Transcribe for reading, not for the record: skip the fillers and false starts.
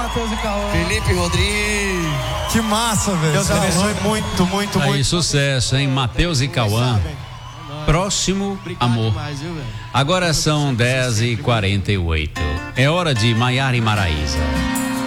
Matheus e Cauã. Felipe Rodrigues. Que massa, velho. Deus abençoe muito, muito, Aí, muito. sucesso, hein? Matheus e Cauã. Próximo amor. Demais, viu, velho? Agora são 10h48. É hora de Maiara e Maraísa.